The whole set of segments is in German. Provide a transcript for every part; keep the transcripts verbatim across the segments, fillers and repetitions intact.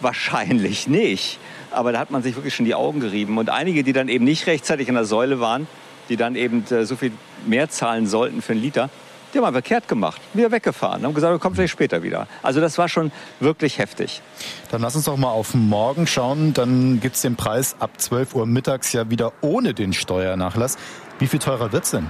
wahrscheinlich nicht. Aber da hat man sich wirklich schon die Augen gerieben. Und einige, die dann eben nicht rechtzeitig an der Säule waren, die dann eben äh, so viel mehr zahlen sollten für einen Liter, die haben einfach kehrt gemacht, wieder weggefahren, haben gesagt, kommt vielleicht später wieder. Also das war schon wirklich heftig. Dann lass uns doch mal auf morgen schauen. Dann gibt es den Preis ab zwölf Uhr mittags ja wieder ohne den Steuernachlass. Wie viel teurer wird's denn?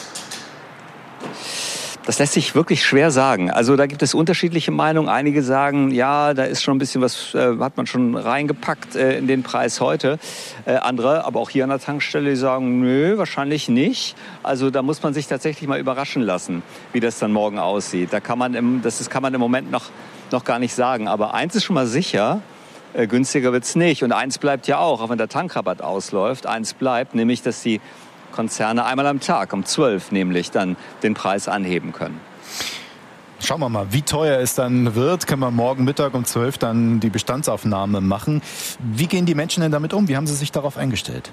Das lässt sich wirklich schwer sagen. Also da gibt es unterschiedliche Meinungen. Einige sagen, ja, da ist schon ein bisschen was, äh, hat man schon reingepackt äh, in den Preis heute. Äh, andere, aber auch hier an der Tankstelle, die sagen, nö, wahrscheinlich nicht. Also da muss man sich tatsächlich mal überraschen lassen, wie das dann morgen aussieht. Da kann man im, das ist, kann man im Moment noch, noch gar nicht sagen. Aber eins ist schon mal sicher, äh, günstiger wird's nicht. Und eins bleibt ja auch, auch wenn der Tankrabatt ausläuft, eins bleibt, nämlich, dass die Konzerne einmal am Tag, um zwölf nämlich, dann den Preis anheben können. Schauen wir mal, wie teuer es dann wird. Können wir morgen Mittag um zwölf dann die Bestandsaufnahme machen. Wie gehen die Menschen denn damit um? Wie haben sie sich darauf eingestellt?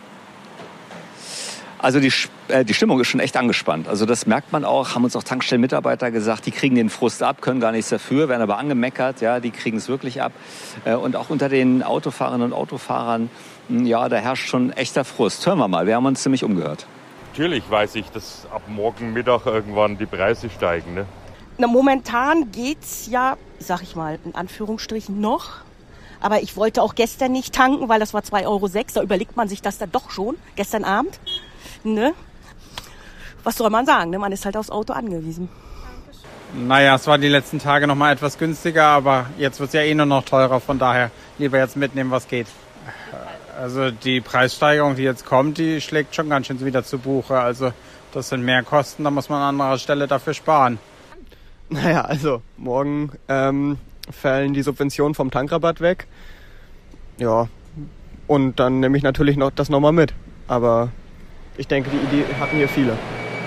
Also die, äh, die Stimmung ist schon echt angespannt. Also das merkt man auch, haben uns auch Tankstellenmitarbeiter gesagt, die kriegen den Frust ab, können gar nichts dafür, werden aber angemeckert, ja, die kriegen es wirklich ab. Äh, und auch unter den Autofahrerinnen und Autofahrern, ja, da herrscht schon echter Frust. Hören wir mal, wir haben uns ziemlich umgehört. Natürlich weiß ich, dass ab morgen Mittag irgendwann die Preise steigen, ne? Na, momentan geht's ja, sag ich mal, in Anführungsstrichen noch. Aber ich wollte auch gestern nicht tanken, weil das war zwei Euro sechs. Da überlegt man sich das dann doch schon, gestern Abend. Ne? Was soll man sagen? Ne? Man ist halt aufs Auto angewiesen. Naja, es war die letzten Tage noch mal etwas günstiger, aber jetzt wird es ja eh nur noch teurer. Von daher lieber jetzt mitnehmen, was geht. Also die Preissteigerung, die jetzt kommt, die schlägt schon ganz schön wieder zu Buche. Also das sind mehr Kosten, da muss man an anderer Stelle dafür sparen. Naja, also morgen ähm, fallen die Subventionen vom Tankrabatt weg. Ja, und dann nehme ich natürlich noch das nochmal mit. Aber ich denke, die Idee hatten hier viele.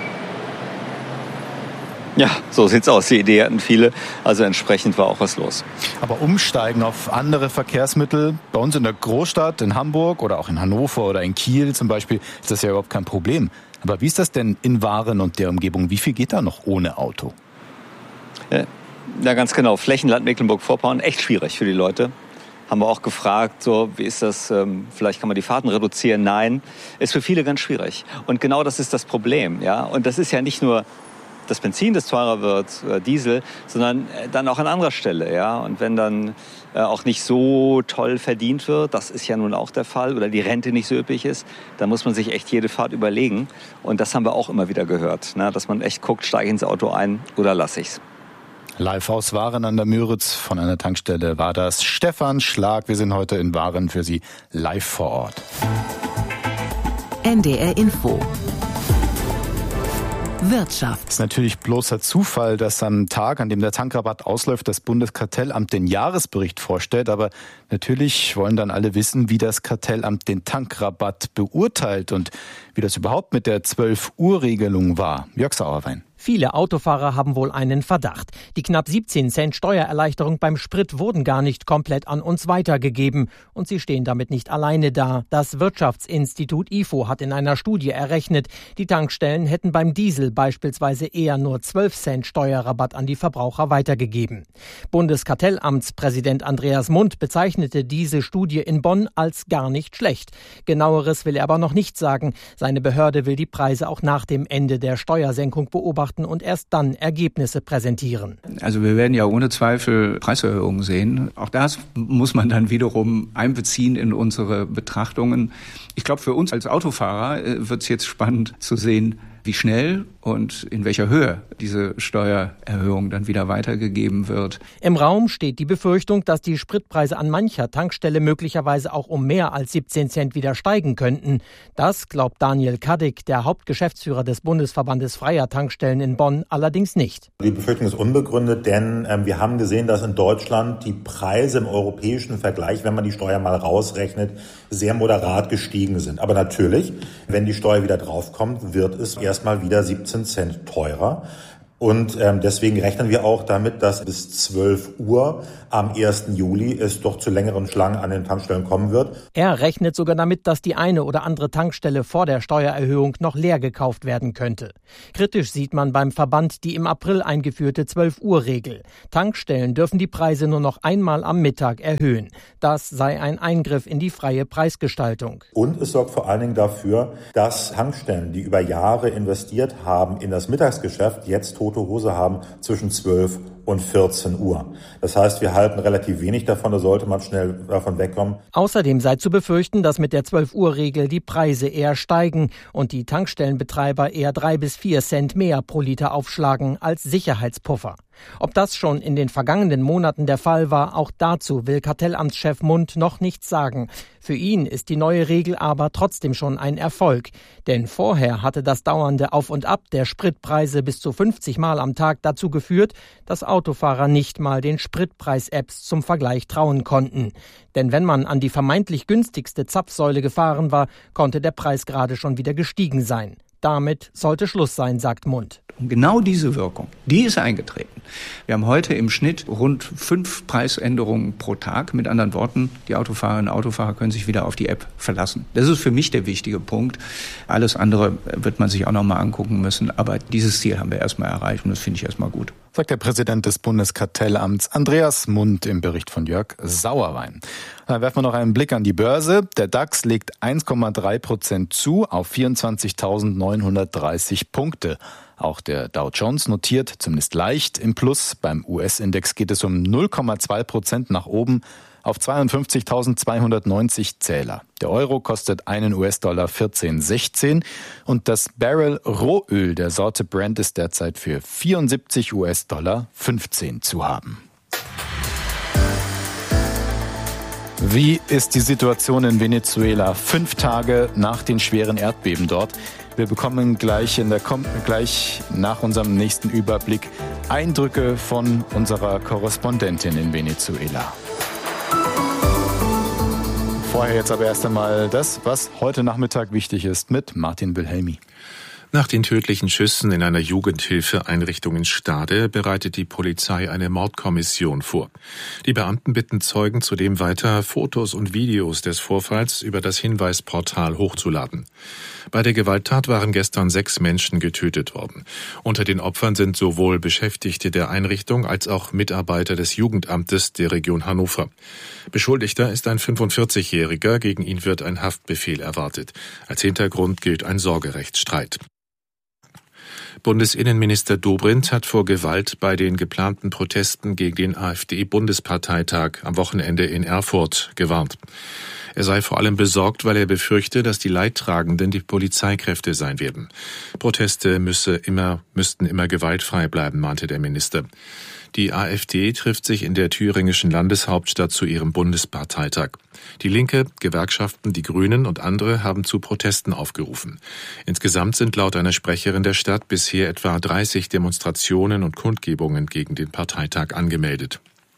Ja, so sieht's aus. Die Idee hatten viele. Also entsprechend war auch was los. Aber umsteigen auf andere Verkehrsmittel, bei uns in der Großstadt, in Hamburg oder auch in Hannover oder in Kiel zum Beispiel, ist das ja überhaupt kein Problem. Aber wie ist das denn in Waren und der Umgebung? Wie viel geht da noch ohne Auto? Ja, ja ganz genau. Flächenland Mecklenburg-Vorpommern, echt schwierig für die Leute. Haben wir auch gefragt, so, wie ist das, ähm, vielleicht kann man die Fahrten reduzieren? Nein, ist für viele ganz schwierig. Und genau das ist das Problem, ja. Und das ist ja nicht nur das Benzin, das teurer wird, äh, Diesel, sondern äh, dann auch an anderer Stelle, ja. Und wenn dann äh, auch nicht so toll verdient wird, das ist ja nun auch der Fall, oder die Rente nicht so üppig ist, dann muss man sich echt jede Fahrt überlegen. Und das haben wir auch immer wieder gehört, ne? Dass man echt guckt, steige ich ins Auto ein oder lasse ich's. Live aus Waren an der Müritz von einer Tankstelle war das Stefan Schlag. Wir sind heute in Waren für Sie live vor Ort. N D R Info. Wirtschaft. Es ist natürlich bloßer Zufall, dass am Tag, an dem der Tankrabatt ausläuft, das Bundeskartellamt den Jahresbericht vorstellt. Aber natürlich wollen dann alle wissen, wie das Kartellamt den Tankrabatt beurteilt und wie das überhaupt mit der zwölf Uhr Regelung war. Jörg Sauerwein. Viele Autofahrer haben wohl einen Verdacht. Die knapp siebzehn Cent Steuererleichterung beim Sprit wurden gar nicht komplett an uns weitergegeben. Und sie stehen damit nicht alleine da. Das Wirtschaftsinstitut I F O hat in einer Studie errechnet, die Tankstellen hätten beim Diesel beispielsweise eher nur zwölf Cent Steuerrabatt an die Verbraucher weitergegeben. Bundeskartellamtspräsident Andreas Mund bezeichnete diese Studie in Bonn als gar nicht schlecht. Genaueres will er aber noch nicht sagen. Seine Behörde will die Preise auch nach dem Ende der Steuersenkung beobachten und erst dann Ergebnisse präsentieren. Also wir werden ja ohne Zweifel Preiserhöhungen sehen. Auch das muss man dann wiederum einbeziehen in unsere Betrachtungen. Ich glaube, für uns als Autofahrer wird es jetzt spannend zu sehen, wie schnell und in welcher Höhe diese Steuererhöhung dann wieder weitergegeben wird. Im Raum steht die Befürchtung, dass die Spritpreise an mancher Tankstelle möglicherweise auch um mehr als siebzehn Cent wieder steigen könnten. Das glaubt Daniel Kaddick, der Hauptgeschäftsführer des Bundesverbandes freier Tankstellen in Bonn, allerdings nicht. Die Befürchtung ist unbegründet, denn äh, wir haben gesehen, dass in Deutschland die Preise im europäischen Vergleich, wenn man die Steuer mal rausrechnet, sehr moderat gestiegen sind. Aber natürlich, wenn die Steuer wieder draufkommt, wird es erstmal wieder siebzehn Cent teurer. Und ähm, deswegen rechnen wir auch damit, dass bis zwölf Uhr am ersten Juli es doch zu längeren Schlangen an den Tankstellen kommen wird. Er rechnet sogar damit, dass die eine oder andere Tankstelle vor der Steuererhöhung noch leer gekauft werden könnte. Kritisch sieht man beim Verband die im April eingeführte zwölf Uhr Regel. Tankstellen dürfen die Preise nur noch einmal am Mittag erhöhen. Das sei ein Eingriff in die freie Preisgestaltung. Und es sorgt vor allen Dingen dafür, dass Tankstellen, die über Jahre investiert haben in das Mittagsgeschäft, jetzt tote Hose haben zwischen zwölf und vierzehn Uhr. Das heißt, wir halten relativ wenig davon, da sollte man schnell davon wegkommen. Außerdem sei zu befürchten, dass mit der zwölf Uhr Regel die Preise eher steigen und die Tankstellenbetreiber eher drei bis vier Cent mehr pro Liter aufschlagen als Sicherheitspuffer. Ob das schon in den vergangenen Monaten der Fall war, auch dazu will Kartellamtschef Mundt noch nichts sagen. Für ihn ist die neue Regel aber trotzdem schon ein Erfolg. Denn vorher hatte das dauernde Auf und Ab der Spritpreise bis zu fünfzig Mal am Tag dazu geführt, dass Autofahrer nicht mal den Spritpreis-Apps zum Vergleich trauen konnten. Denn wenn man an die vermeintlich günstigste Zapfsäule gefahren war, konnte der Preis gerade schon wieder gestiegen sein. Damit sollte Schluss sein, sagt Mundt. Genau diese Wirkung, die ist eingetreten. Wir haben heute im Schnitt rund fünf Preisänderungen pro Tag. Mit anderen Worten, die Autofahrerinnen und Autofahrer können sich wieder auf die App verlassen. Das ist für mich der wichtige Punkt. Alles andere wird man sich auch noch mal angucken müssen. Aber dieses Ziel haben wir erstmal erreicht und das finde ich erstmal gut. Sagt der Präsident des Bundeskartellamts Andreas Mundt im Bericht von Jörg Sauerwein. Dann werfen wir noch einen Blick an die Börse. Der DAX legt eins Komma drei Prozent zu auf vierundzwanzigtausendneunhundertdreißig Punkte. Auch der Dow Jones notiert zumindest leicht im Plus. Beim U S-Index geht es um null Komma zwei Prozent nach oben auf zweiundfünfzigtausendzweihundertneunzig Zähler. Der Euro kostet einen U S-Dollar vierzehn Komma sechzehn und das Barrel Rohöl der Sorte Brent ist derzeit für vierundsiebzig U S-Dollar fünfzehn zu haben. Wie ist die Situation in Venezuela fünf Tage nach den schweren Erdbeben dort? Wir bekommen gleich, in der, gleich nach unserem nächsten Überblick Eindrücke von unserer Korrespondentin in Venezuela. Vorher jetzt aber erst einmal das, was heute Nachmittag wichtig ist, mit Martin Wilhelmi. Nach den tödlichen Schüssen in einer Jugendhilfeeinrichtung in Stade bereitet die Polizei eine Mordkommission vor. Die Beamten bitten Zeugen zudem weiter, Fotos und Videos des Vorfalls über das Hinweisportal hochzuladen. Bei der Gewalttat waren gestern sechs Menschen getötet worden. Unter den Opfern sind sowohl Beschäftigte der Einrichtung als auch Mitarbeiter des Jugendamtes der Region Hannover. Beschuldigter ist ein fünfundvierzigjähriger, gegen ihn wird ein Haftbefehl erwartet. Als Hintergrund gilt ein Sorgerechtsstreit. Bundesinnenminister Dobrindt hat vor Gewalt bei den geplanten Protesten gegen den AfD-Bundesparteitag am Wochenende in Erfurt gewarnt. Er sei vor allem besorgt, weil er befürchte, dass die Leidtragenden die Polizeikräfte sein werden. Proteste müsse immer, müssten immer gewaltfrei bleiben, mahnte der Minister. Die AfD trifft sich in der thüringischen Landeshauptstadt zu ihrem Bundesparteitag. Die Linke, Gewerkschaften, die Grünen und andere haben zu Protesten aufgerufen. Insgesamt sind laut einer Sprecherin der Stadt bisher etwa dreißig Demonstrationen und Kundgebungen gegen den Parteitag angemeldet.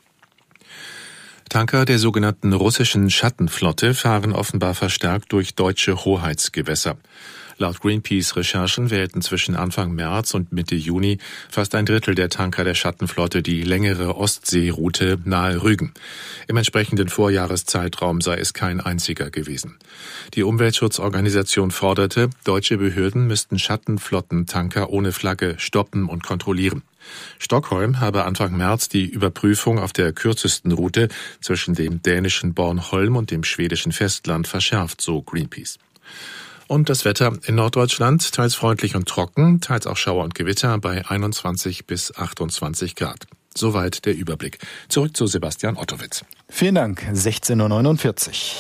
Tanker der sogenannten russischen Schattenflotte fahren offenbar verstärkt durch deutsche Hoheitsgewässer. Laut Greenpeace-Recherchen wählten zwischen Anfang März und Mitte Juni fast ein Drittel der Tanker der Schattenflotte die längere Ostseeroute nahe Rügen. Im entsprechenden Vorjahreszeitraum sei es kein einziger gewesen. Die Umweltschutzorganisation forderte, deutsche Behörden müssten Schattenflottentanker ohne Flagge stoppen und kontrollieren. Stockholm habe Anfang März die Überprüfung auf der kürzesten Route zwischen dem dänischen Bornholm und dem schwedischen Festland verschärft, so Greenpeace. Und das Wetter in Norddeutschland, teils freundlich und trocken, teils auch Schauer und Gewitter bei einundzwanzig bis achtundzwanzig Grad. Soweit der Überblick. Zurück zu Sebastian Ottowitz. Vielen Dank, sechzehn Uhr neunundvierzig.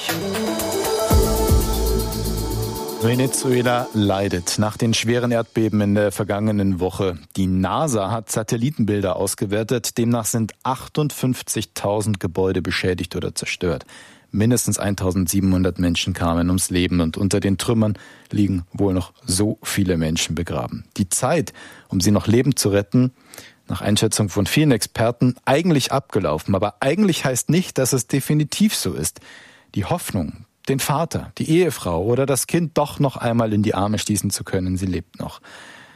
Venezuela leidet nach den schweren Erdbeben in der vergangenen Woche. Die NASA hat Satellitenbilder ausgewertet. Demnach sind achtundfünfzigtausend Gebäude beschädigt oder zerstört. Mindestens eintausendsiebenhundert Menschen kamen ums Leben und unter den Trümmern liegen wohl noch so viele Menschen begraben. Die Zeit, um sie noch lebend zu retten, nach Einschätzung von vielen Experten eigentlich abgelaufen. Aber eigentlich heißt nicht, dass es definitiv so ist. Die Hoffnung, den Vater, die Ehefrau oder das Kind doch noch einmal in die Arme schließen zu können, sie lebt noch.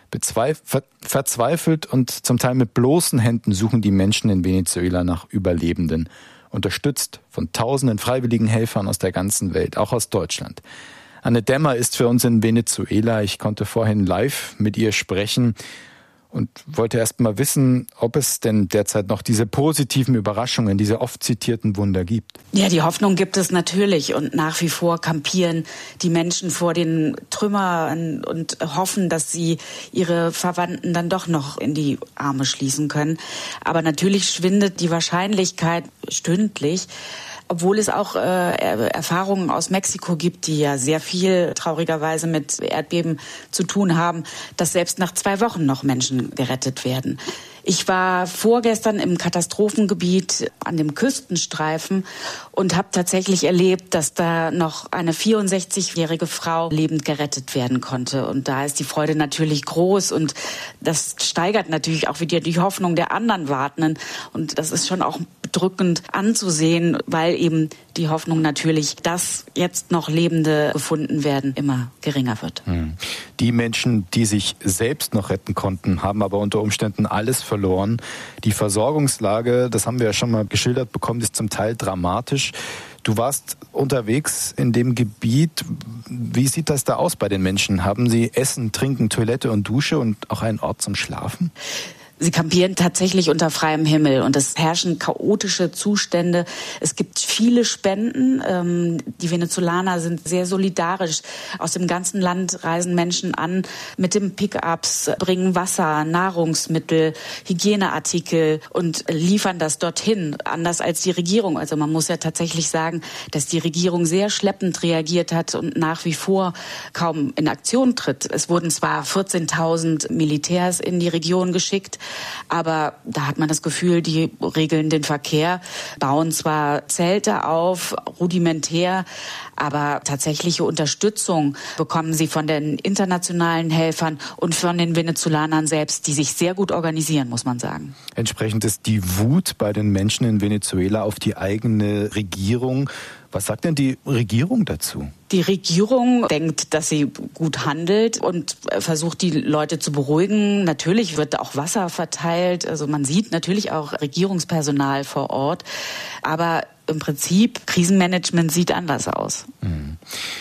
Bezweif- ver- verzweifelt und zum Teil mit bloßen Händen suchen die Menschen in Venezuela nach Überlebenden, unterstützt von tausenden freiwilligen Helfern aus der ganzen Welt, auch aus Deutschland. Anne Demmer ist für uns in Venezuela. Ich konnte vorhin live mit ihr sprechen und wollte erst mal wissen, ob es denn derzeit noch diese positiven Überraschungen, diese oft zitierten Wunder gibt. Ja, die Hoffnung gibt es natürlich und nach wie vor kampieren die Menschen vor den Trümmern und hoffen, dass sie ihre Verwandten dann doch noch in die Arme schließen können. Aber natürlich schwindet die Wahrscheinlichkeit stündlich, obwohl es auch äh, Erfahrungen aus Mexiko gibt, die ja sehr viel traurigerweise mit Erdbeben zu tun haben, dass selbst nach zwei Wochen noch Menschen gerettet werden. Ich war vorgestern im Katastrophengebiet an dem Küstenstreifen und habe tatsächlich erlebt, dass da noch eine vierundsechzigjährige Frau lebend gerettet werden konnte. Und da ist die Freude natürlich groß und das steigert natürlich auch wieder die Hoffnung der anderen Wartenden. Und das ist schon auch bedrückend anzusehen, weil eben die Hoffnung natürlich, dass jetzt noch Lebende gefunden werden, immer geringer wird. Die Menschen, die sich selbst noch retten konnten, haben aber unter Umständen alles verloren. Die Versorgungslage, das haben wir ja schon mal geschildert bekommen, ist zum Teil dramatisch. Du warst unterwegs in dem Gebiet. Wie sieht das da aus bei den Menschen? Haben sie Essen, Trinken, Toilette und Dusche und auch einen Ort zum Schlafen? Sie kampieren tatsächlich unter freiem Himmel und es herrschen chaotische Zustände. Es gibt viele Spenden. Die Venezolaner sind sehr solidarisch. Aus dem ganzen Land reisen Menschen an mit den Pickups, bringen Wasser, Nahrungsmittel, Hygieneartikel und liefern das dorthin. Anders als die Regierung. Also man muss ja tatsächlich sagen, dass die Regierung sehr schleppend reagiert hat und nach wie vor kaum in Aktion tritt. Es wurden zwar vierzehntausend Militärs in die Region geschickt, aber da hat man das Gefühl, die regeln den Verkehr, bauen zwar Zelte auf, rudimentär, aber tatsächliche Unterstützung bekommen sie von den internationalen Helfern und von den Venezolanern selbst, die sich sehr gut organisieren, muss man sagen. Entsprechend ist die Wut bei den Menschen in Venezuela auf die eigene Regierung. Was sagt denn die Regierung dazu? Die Regierung denkt, dass sie gut handelt und versucht, die Leute zu beruhigen. Natürlich wird auch Wasser verteilt. Also man sieht natürlich auch Regierungspersonal vor Ort. Aber im Prinzip, Krisenmanagement sieht anders aus. Mhm.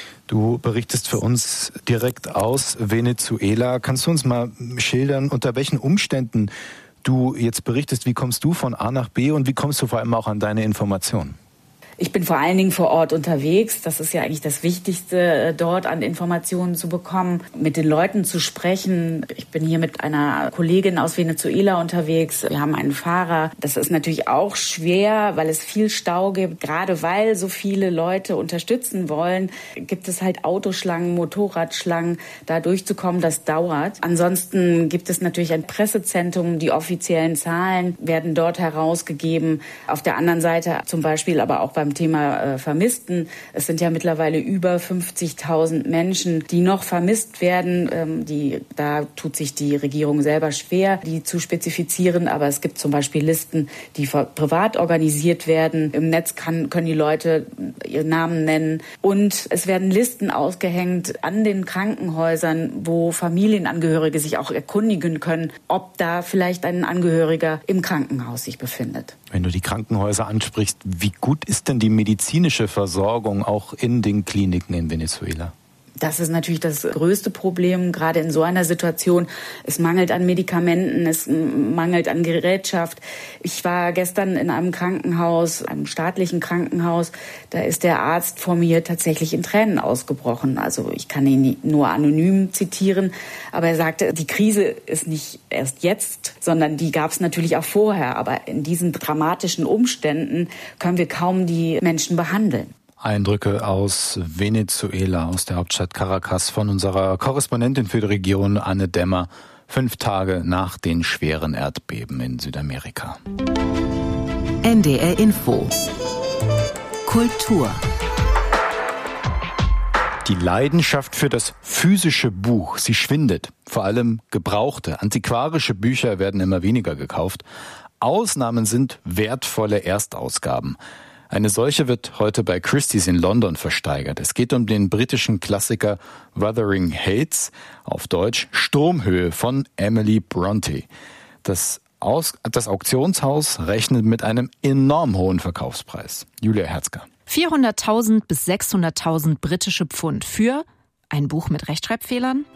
Du berichtest für uns direkt aus Venezuela. Kannst du uns mal schildern, unter welchen Umständen du jetzt berichtest? Wie kommst du von A nach B und wie kommst du vor allem auch an deine Informationen? Ich bin vor allen Dingen vor Ort unterwegs. Das ist ja eigentlich das Wichtigste, dort an Informationen zu bekommen, mit den Leuten zu sprechen. Ich bin hier mit einer Kollegin aus Venezuela unterwegs. Wir haben einen Fahrer. Das ist natürlich auch schwer, weil es viel Stau gibt. Gerade weil so viele Leute unterstützen wollen, gibt es halt Autoschlangen, Motorradschlangen. Da durchzukommen, das dauert. Ansonsten gibt es natürlich ein Pressezentrum. Die offiziellen Zahlen werden dort herausgegeben. Auf der anderen Seite zum Beispiel aber auch beim Thema äh, Vermissten. Es sind ja mittlerweile über fünfzigtausend Menschen, die noch vermisst werden. Ähm, die, da tut sich die Regierung selber schwer, die zu spezifizieren. Aber es gibt zum Beispiel Listen, die privat organisiert werden. Im Netz kann, können die Leute ihren Namen nennen. Und es werden Listen ausgehängt an den Krankenhäusern, wo Familienangehörige sich auch erkundigen können, ob da vielleicht ein Angehöriger im Krankenhaus sich befindet. Wenn du die Krankenhäuser ansprichst, wie gut ist denn die medizinische Versorgung auch in den Kliniken in Venezuela? Das ist natürlich das größte Problem, gerade in so einer Situation. Es mangelt an Medikamenten, es mangelt an Gerätschaft. Ich war gestern in einem Krankenhaus, einem staatlichen Krankenhaus. Da ist der Arzt vor mir tatsächlich in Tränen ausgebrochen. Also ich kann ihn nur anonym zitieren. Aber er sagte, die Krise ist nicht erst jetzt, sondern die gab es natürlich auch vorher. Aber in diesen dramatischen Umständen können wir kaum die Menschen behandeln. Eindrücke aus Venezuela, aus der Hauptstadt Caracas von unserer Korrespondentin für die Region Anne Demmer, fünf Tage nach den schweren Erdbeben in Südamerika. N D R Info. Kultur. Die Leidenschaft für das physische Buch, sie schwindet. Vor allem gebrauchte, antiquarische Bücher werden immer weniger gekauft. Ausnahmen sind wertvolle Erstausgaben. Eine solche wird heute bei Christie's in London versteigert. Es geht um den britischen Klassiker Wuthering Heights, auf Deutsch Sturmhöhe von Emily Bronte. Das, Aus, das Auktionshaus rechnet mit einem enorm hohen Verkaufspreis. Julia Herzger. vierhunderttausend bis sechshunderttausend britische Pfund für ein Buch mit Rechtschreibfehlern?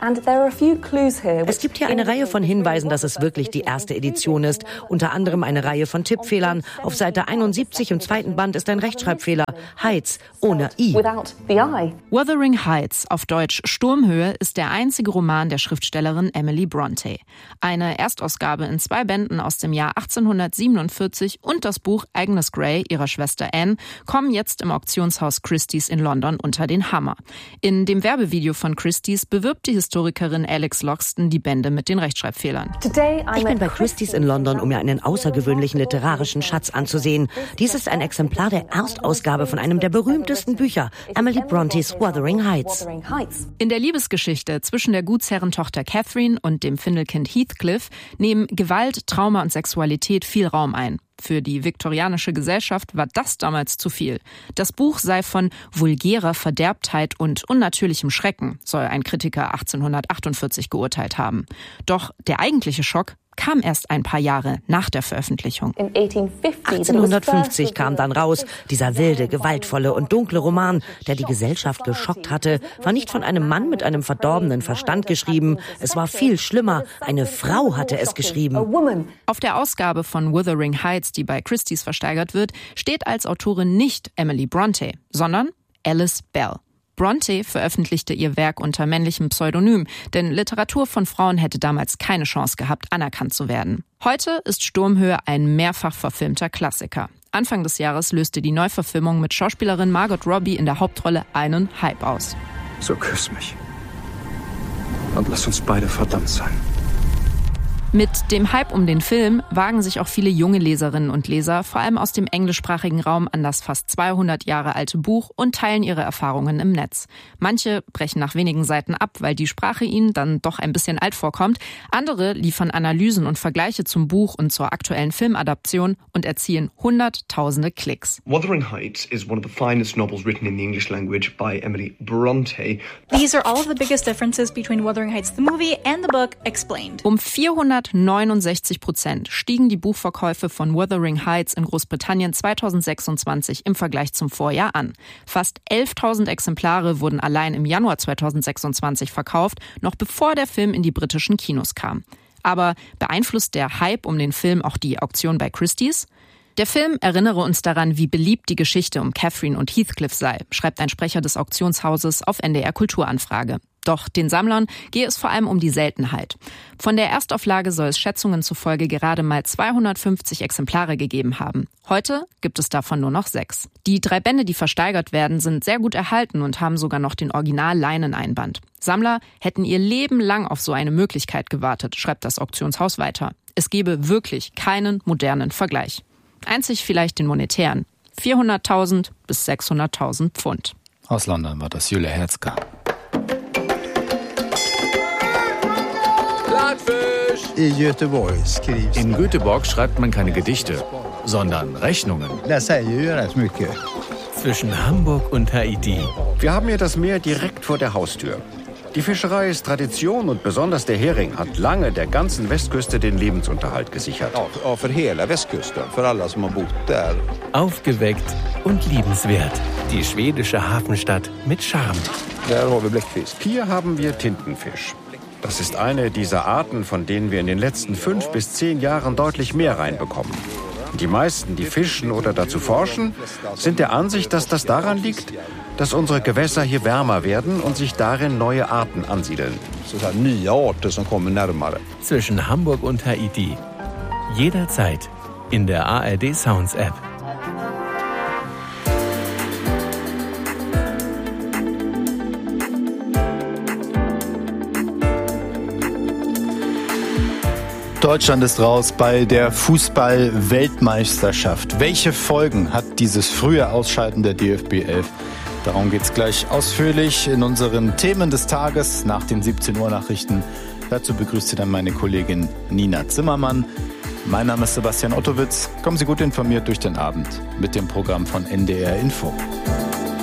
Es gibt hier eine Reihe von Hinweisen, dass es wirklich die erste Edition ist. Unter anderem eine Reihe von Tippfehlern. Auf Seite einundsiebzig im zweiten Band ist ein Rechtschreibfehler. Heights ohne I. Wuthering Heights, auf Deutsch Sturmhöhe, ist der einzige Roman der Schriftstellerin Emily Bronte. Eine Erstausgabe in zwei Bänden aus dem Jahr achtzehnhundertsiebenundvierzig und das Buch Agnes Grey ihrer Schwester Anne kommen jetzt im Auktionshaus Christie's in London unter den Hammer. In dem Werbevideo von Christie's bewirbt die Historikerin Alex Loxton die Bände mit den Rechtschreibfehlern. Ich bin bei Christie's in London, um mir einen außergewöhnlichen literarischen Schatz anzusehen. Dies ist ein Exemplar der Erstausgabe von einem der berühmtesten Bücher, Emily Brontes Wuthering Heights. In der Liebesgeschichte zwischen der Gutsherrentochter Catherine und dem Findelkind Heathcliff nehmen Gewalt, Trauma und Sexualität viel Raum ein. Für die viktorianische Gesellschaft war das damals zu viel. Das Buch sei von vulgärer Verderbtheit und unnatürlichem Schrecken, soll ein Kritiker achtzehnhundertachtundvierzig geurteilt haben. Doch der eigentliche Schock kam erst ein paar Jahre nach der Veröffentlichung. achtzehnhundertfünfzig kam dann raus, dieser wilde, gewaltvolle und dunkle Roman, der die Gesellschaft geschockt hatte, war nicht von einem Mann mit einem verdorbenen Verstand geschrieben. Es war viel schlimmer. Eine Frau hatte es geschrieben. Auf der Ausgabe von Wuthering Heights, die bei Christie's versteigert wird, steht als Autorin nicht Emily Bronte, sondern Alice Bell. Bronte veröffentlichte ihr Werk unter männlichem Pseudonym, denn Literatur von Frauen hätte damals keine Chance gehabt, anerkannt zu werden. Heute ist Sturmhöhe ein mehrfach verfilmter Klassiker. Anfang des Jahres löste die Neuverfilmung mit Schauspielerin Margot Robbie in der Hauptrolle einen Hype aus. So küss mich und lass uns beide verdammt sein. Mit dem Hype um den Film wagen sich auch viele junge Leserinnen und Leser, vor allem aus dem englischsprachigen Raum, an das fast zweihundert Jahre alte Buch und teilen ihre Erfahrungen im Netz. Manche brechen nach wenigen Seiten ab, weil die Sprache ihnen dann doch ein bisschen alt vorkommt. Andere liefern Analysen und Vergleiche zum Buch und zur aktuellen Filmadaption und erzielen hunderttausende Klicks. Wuthering Heights is one of the finest novels written in the English language by Emily Bronte. These are all of the biggest differences between Wuthering Heights the movie and the book Explained. Um vierhundertneunundsechzig Prozent stiegen die Buchverkäufe von Wuthering Heights in Großbritannien zweitausendsechsundzwanzig im Vergleich zum Vorjahr an. Fast elftausend Exemplare wurden allein im Januar zweitausendsechsundzwanzig verkauft, noch bevor der Film in die britischen Kinos kam. Aber beeinflusst der Hype um den Film auch die Auktion bei Christie's? Der Film erinnere uns daran, wie beliebt die Geschichte um Catherine und Heathcliff sei, schreibt ein Sprecher des Auktionshauses auf N D R Kulturanfrage. Doch den Sammlern gehe es vor allem um die Seltenheit. Von der Erstauflage soll es Schätzungen zufolge gerade mal zweihundertfünfzig Exemplare gegeben haben. Heute gibt es davon nur noch sechs. Die drei Bände, die versteigert werden, sind sehr gut erhalten und haben sogar noch den Original-Leineneinband. Sammler hätten ihr Leben lang auf so eine Möglichkeit gewartet, schreibt das Auktionshaus weiter. Es gebe wirklich keinen modernen Vergleich. Einzig vielleicht den monetären. vierhunderttausend bis sechshunderttausend Pfund. Aus London war das Julia Herzger. In Göteborg schreibt man keine Gedichte, sondern Rechnungen. Zwischen Hamburg und Haiti. Wir haben hier das Meer direkt vor der Haustür. Die Fischerei ist Tradition und besonders der Hering hat lange der ganzen Westküste den Lebensunterhalt gesichert. Ja, für hela Westküste, für alle, die man bott där. Aufgeweckt und liebenswert. Die schwedische Hafenstadt mit Charme. Hier haben wir Tintenfisch. Das ist eine dieser Arten, von denen wir in den letzten fünf bis zehn Jahren deutlich mehr reinbekommen. Die meisten, die fischen oder dazu forschen, sind der Ansicht, dass das daran liegt, dass unsere Gewässer hier wärmer werden und sich darin neue Arten ansiedeln. Zwischen Hamburg und Haiti. Jederzeit in der A R D Sounds App. Deutschland ist raus bei der Fußball-Weltmeisterschaft. Welche Folgen hat dieses frühe Ausscheiden der D F B elf? Darum geht es gleich ausführlich in unseren Themen des Tages nach den siebzehn Uhr Nachrichten. Dazu begrüßt Sie dann meine Kollegin Nina Zimmermann. Mein Name ist Sebastian Ottowitz. Kommen Sie gut informiert durch den Abend mit dem Programm von N D R Info.